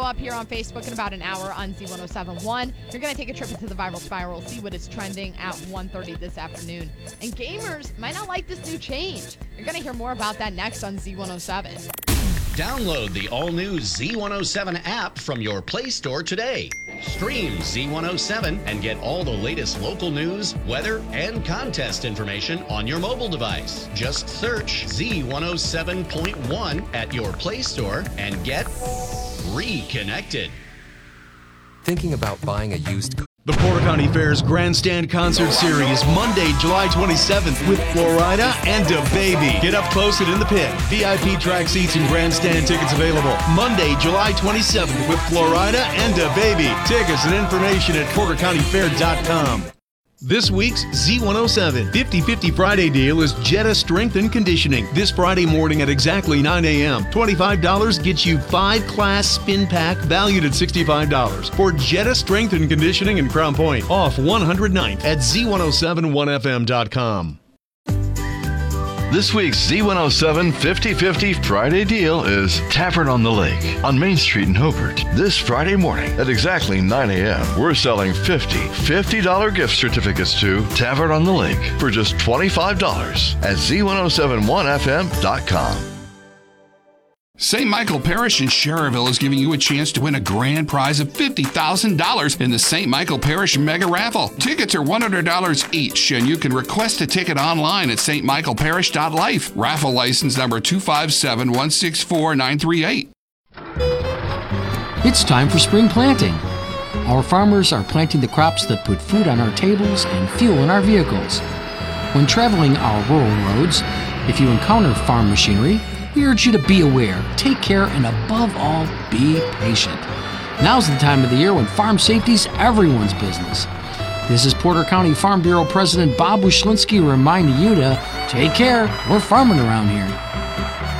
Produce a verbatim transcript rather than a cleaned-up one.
go up here on Facebook in about an hour on Z ten seventy-one. You're going to take a trip into the viral spiral, see what is trending at one thirty this afternoon. And gamers might not like this new change. You're going to hear more about that next on Z one oh seven. Download the all-new Z one oh seven app from your Play Store today. Stream Z one oh seven and get all the latest local news, weather, and contest information on your mobile device. Just search Z one oh seven point one at your Play Store and get reconnected. Thinking about buying a used car? The Porter County Fair's Grandstand Concert Series, Monday, July twenty-seventh, with Florida and DaBaby. Get up close and in the pit. V I P track seats and grandstand tickets available. Monday, July twenty-seventh, with Florida and DaBaby. Tickets and information at porter county fair dot com. This week's Z one oh seven fifty fifty Friday deal is Jetta Strength and Conditioning. This Friday morning at exactly nine a.m. twenty-five dollars gets you five class spin pack valued at sixty-five dollars for Jetta Strength and Conditioning in Crown Point off one hundred ninth at Z ten seventy-one F M dot com. This week's Z one oh seven fifty fifty Friday deal is Tavern on the Lake on Main Street in Hobart. This Friday morning at exactly nine a.m. we're selling fifty fifty dollars gift certificates to Tavern on the Lake for just twenty-five dollars at Z ten seventy-one F M dot com. Saint Michael Parish in Schererville is giving you a chance to win a grand prize of fifty thousand dollars in the Saint Michael Parish Mega Raffle. Tickets are one hundred dollars each, and you can request a ticket online at st michael parish dot life. Raffle license number two five seven one six four nine three eight. It's time for spring planting. Our farmers are planting the crops that put food on our tables and fuel in our vehicles. When traveling our rural roads, if you encounter farm machinery, we urge you to be aware, take care, and above all, be patient. Now's the time of the year when farm safety's everyone's business. This is Porter County Farm Bureau President Bob Wyszynski reminding you to take care. We're farming around here.